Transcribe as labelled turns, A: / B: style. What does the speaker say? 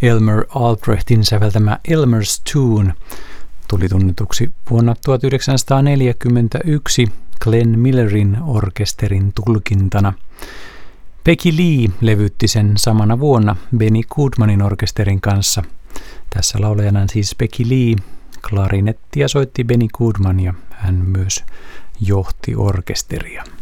A: Elmer Albrechtin säveltämä Elmer's Tune tuli tunnetuksi vuonna 1941 Glenn Millerin orkesterin tulkintana. Peggy Lee levytti sen samana vuonna Benny Goodmanin orkesterin kanssa. Tässä laulajana on siis Peggy Lee, klarinettia soitti Benny Goodman ja hän myös johti orkesteria.